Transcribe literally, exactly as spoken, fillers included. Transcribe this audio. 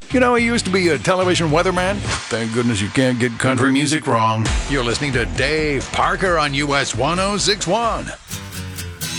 You know, he used to be a television weatherman. Thank goodness you can't get country music wrong. You're listening to Dave Parker on U S one oh six one.